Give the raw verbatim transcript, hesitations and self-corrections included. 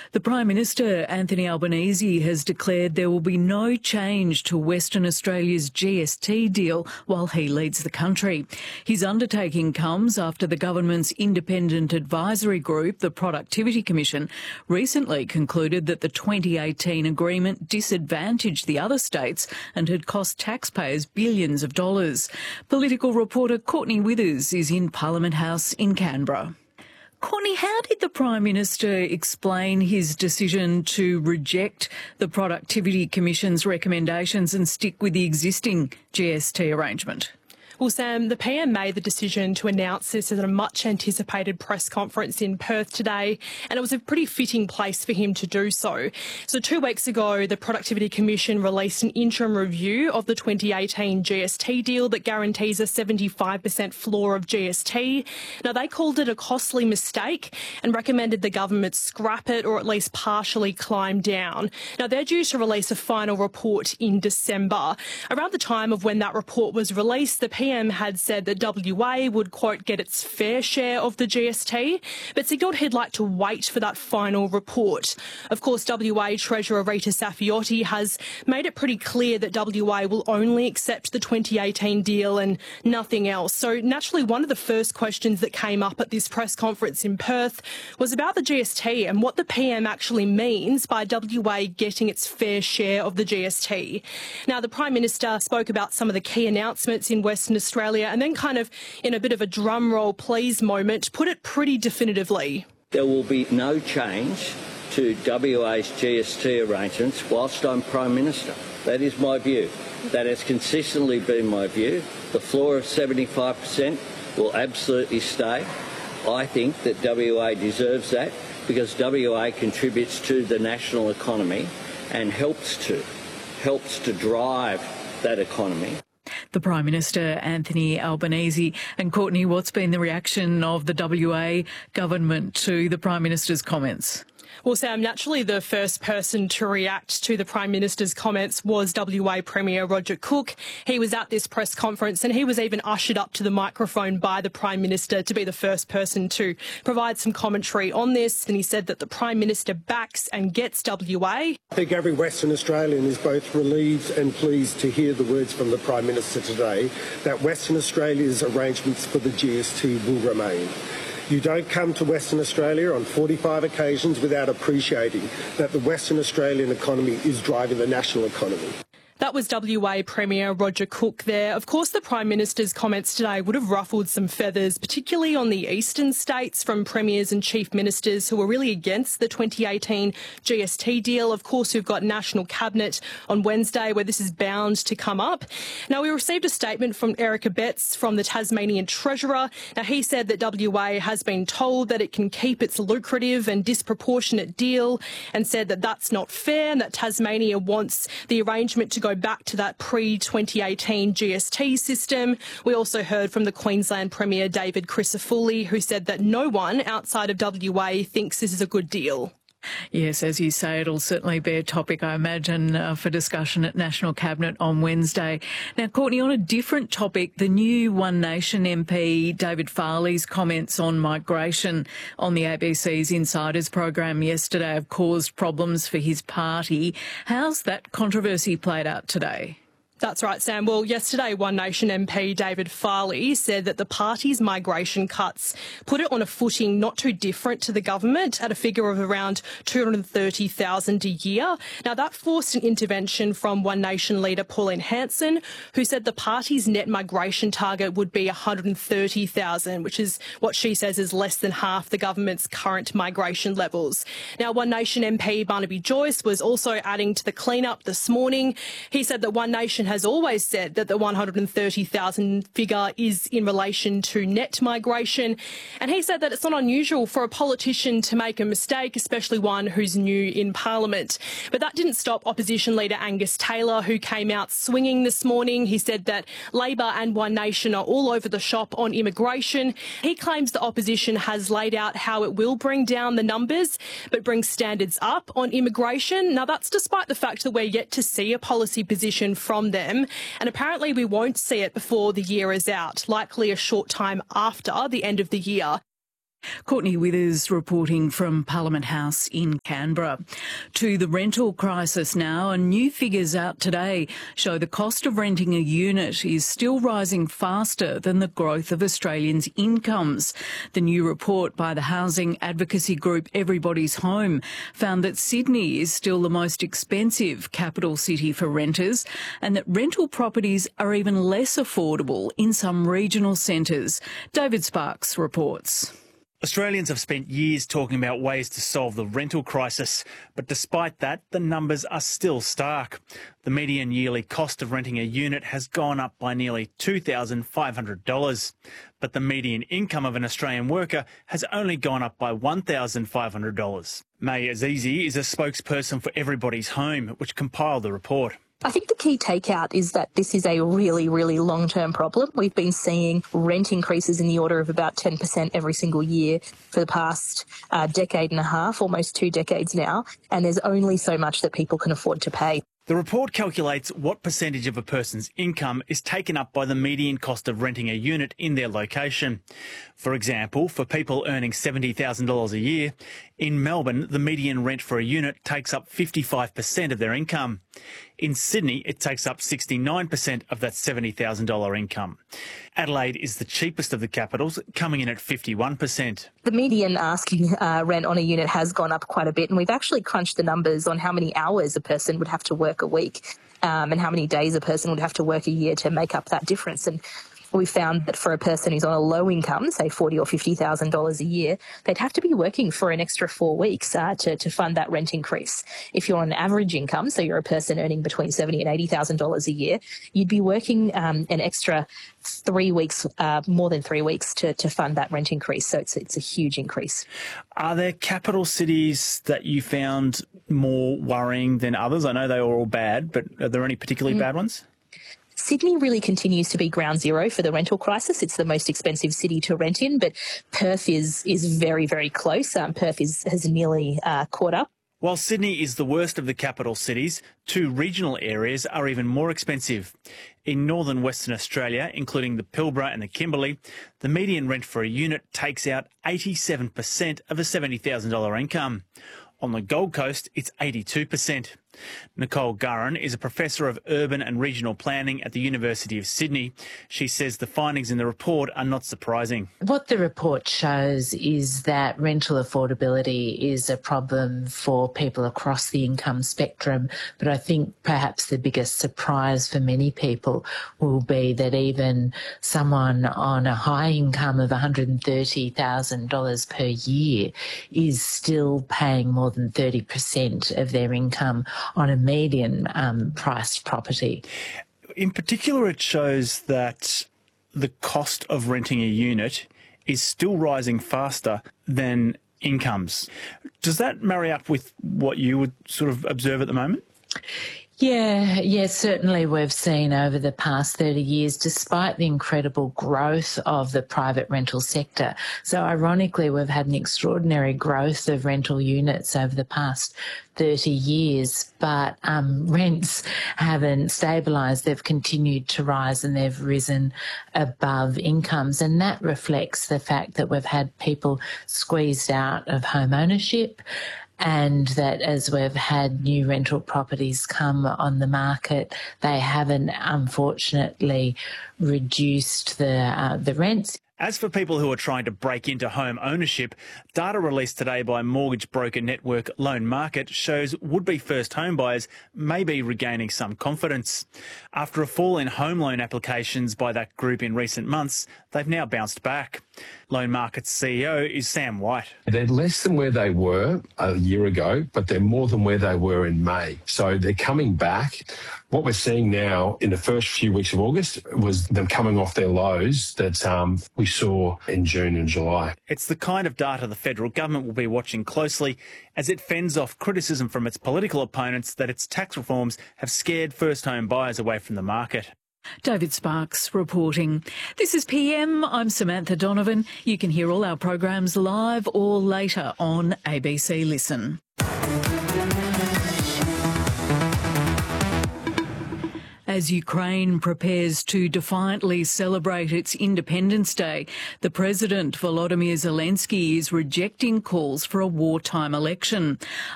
The Prime Minister, Anthony Albanese, has declared there will be no change to Western Australia's G S T deal while he leads the country. His undertaking comes after the government's independent advisory group, the Productivity Commission, recently concluded that the twenty eighteen agreement disadvantaged the other states and had cost taxpayers billions of dollars. Political reporter Courtney Withers is in Parliament House in Canberra. Courtney, how did the Prime Minister explain his decision to reject the Productivity Commission's recommendations and stick with the existing G S T arrangement? Well, Sam, the P M made the decision to announce this at a much-anticipated press conference in Perth today, and it was a pretty fitting place for him to do so. So two weeks ago, the Productivity Commission released an interim review of the twenty eighteen G S T deal that guarantees a seventy-five percent floor of G S T. Now, they called it a costly mistake and recommended the government scrap it or at least partially climb down. Now, they're due to release a final report in December. Around the time of when that report was released, the P M had said that W A would, quote, get its fair share of the G S T, but signalled he'd like to wait for that final report. Of course, W A Treasurer Rita Saffioti has made it pretty clear that W A will only accept the twenty eighteen deal and nothing else. So naturally, one of the first questions that came up at this press conference in Perth was about the G S T and what the P M actually means by W A getting its fair share of the G S T. Now, the Prime Minister spoke about some of the key announcements in Western Australia and then kind of in a bit of a drum roll please moment put it pretty definitively. There will be no change to W A's G S T arrangements whilst I'm Prime Minister. That is my view. That has consistently been my view. The floor of seventy-five percent will absolutely stay. I think that W A deserves that because W A contributes to the national economy and helps to, helps to drive that economy. The Prime Minister, Anthony Albanese. And Courtney, what's been the reaction of the W A government to the Prime Minister's comments? Well, Sam, naturally the first person to react to the Prime Minister's comments was W A Premier Roger Cook. He was at this press conference and he was even ushered up to the microphone by the Prime Minister to be the first person to provide some commentary on this. And he said that the Prime Minister backs and gets W A. I think every Western Australian is both relieved and pleased to hear the words from the Prime Minister today that Western Australia's arrangements for the G S T will remain. You don't come to Western Australia on forty-five occasions without appreciating that the Western Australian economy is driving the national economy. That was W A Premier Roger Cook there. Of course, the Prime Minister's comments today would have ruffled some feathers, particularly on the eastern states from premiers and chief ministers who were really against the twenty eighteen G S T deal. Of course, we've got National Cabinet on Wednesday where this is bound to come up. Now, we received a statement from Eric Abetz from the Tasmanian Treasurer. Now, he said that W A has been told that it can keep its lucrative and disproportionate deal and said that that's not fair and that Tasmania wants the arrangement to go back to that pre twenty eighteen G S T system. We also heard from the Queensland Premier David Crisafulli, who said that no one outside of W A thinks this is a good deal. Yes, as you say, it'll certainly be a topic, I imagine, uh, for discussion at National Cabinet on Wednesday. Now, Courtney, on a different topic, the new One Nation M P David Farley's comments on migration on the A B C's Insiders program yesterday have caused problems for his party. How's that controversy played out today? That's right, Sam. Well, yesterday, One Nation M P David Farley said that the party's migration cuts put it on a footing not too different to the government at a figure of around two hundred thirty thousand a year. Now, that forced an intervention from One Nation leader Pauline Hanson, who said the party's net migration target would be one hundred thirty thousand, which is what she says is less than half the government's current migration levels. Now, One Nation M P Barnaby Joyce was also adding to the clean-up this morning. He said that One Nation has always said that the one hundred thirty thousand figure is in relation to net migration. And he said that it's not unusual for a politician to make a mistake, especially one who's new in Parliament. But that didn't stop opposition leader Angus Taylor, who came out swinging this morning. He said that Labor and One Nation are all over the shop on immigration. He claims the opposition has laid out how it will bring down the numbers, but bring standards up on immigration. Now, that's despite the fact that we're yet to see a policy position from them. And apparently we won't see it before the year is out, likely a short time after the end of the year. Courtney Withers reporting from Parliament House in Canberra. To the rental crisis now, and new figures out today show the cost of renting a unit is still rising faster than the growth of Australians' incomes. The new report by the housing advocacy group Everybody's Home found that Sydney is still the most expensive capital city for renters, and that rental properties are even less affordable in some regional centres. David Sparks reports. Australians have spent years talking about ways to solve the rental crisis, but despite that, the numbers are still stark. The median yearly cost of renting a unit has gone up by nearly two thousand five hundred dollars, but the median income of an Australian worker has only gone up by one thousand five hundred dollars. May Azizi is a spokesperson for Everybody's Home, which compiled the report. I think the key takeout is that this is a really, really long-term problem. We've been seeing rent increases in the order of about ten percent every single year for the past uh, decade and a half, almost two decades now, and there's only so much that people can afford to pay. The report calculates what percentage of a person's income is taken up by the median cost of renting a unit in their location. For example, for people earning seventy thousand dollars a year, in Melbourne, the median rent for a unit takes up fifty-five percent of their income. In Sydney, it takes up sixty-nine percent of that seventy thousand dollars income. Adelaide is the cheapest of the capitals, coming in at fifty-one percent. The median asking uh, rent on a unit has gone up quite a bit, and we've actually crunched the numbers on how many hours a person would have to work a week um, and how many days a person would have to work a year to make up that difference. And we found that for a person who's on a low income, say forty thousand dollars or fifty thousand dollars a year, they'd have to be working for an extra four weeks uh, to, to fund that rent increase. If you're on an average income, so you're a person earning between seventy thousand dollars and eighty thousand dollars a year, you'd be working um, an extra three weeks, uh, more than three weeks to, to fund that rent increase. So it's, it's a huge increase. Are there capital cities that you found more worrying than others? I know they were all bad, but are there any particularly mm. bad ones? Sydney really continues to be ground zero for the rental crisis. It's the most expensive city to rent in, but Perth is is very, very close. Um, Perth is, has nearly uh, caught up. While Sydney is the worst of the capital cities, two regional areas are even more expensive. In northern Western Australia, including the Pilbara and the Kimberley, the median rent for a unit takes out eighty-seven percent of a seventy thousand dollars income. On the Gold Coast, it's eighty-two percent. Nicole Gurran is a professor of urban and regional planning at the University of Sydney. She says the findings in the report are not surprising. What the report shows is that rental affordability is a problem for people across the income spectrum, but I think perhaps the biggest surprise for many people will be that even someone on a high income of one hundred thirty thousand dollars per year is still paying more than thirty percent of their income on a median um, priced property. In particular, it shows that the cost of renting a unit is still rising faster than incomes. Does that marry up with what you would sort of observe at the moment? Yeah, yeah, certainly we've seen over the past thirty years, despite the incredible growth of the private rental sector. So ironically, we've had an extraordinary growth of rental units over the past thirty years, but um, rents haven't stabilised. They've continued to rise and they've risen above incomes. And that reflects the fact that we've had people squeezed out of home ownership, and that as we've had new rental properties come on the market, they haven't unfortunately reduced the uh, the rents. As for people who are trying to break into home ownership, data released today by mortgage broker network Loan Market shows would-be first home buyers may be regaining some confidence. After a fall in home loan applications by that group in recent months, they've now bounced back. Loan Market's C E O is Sam White. They're less than where they were a year ago, but they're more than where they were in May. So they're coming back. What we're seeing now in the first few weeks of August was them coming off their lows that um, we saw in June and July. It's the kind of data the federal government will be watching closely as it fends off criticism from its political opponents that its tax reforms have scared first home buyers away from the market. David Sparks reporting. This is P M. I'm Samantha Donovan. You can hear all our programs live or later on A B C Listen. As Ukraine prepares to defiantly celebrate its Independence Day, the President, Volodymyr Zelensky, is rejecting calls for a wartime election.